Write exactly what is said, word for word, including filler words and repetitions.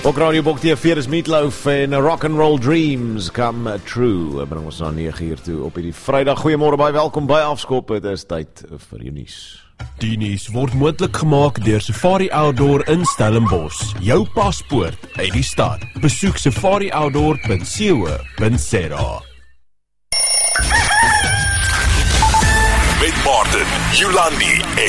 Ook Radio Bok T V is Meatloaf en Rock and Roll Dreams Come True. Bring ons na nege uur toe op hierdie Vrydag. Goeiemôre, baie welkom by Afskop. Dit is tyd vir jou nuus. Die nuus word moontlik gemaak deur Safari Outdoor in Stellenbosch. Jou paspoort uit die stad. Besoek safari outdoor punt co punt za. Met Martin, Yolandi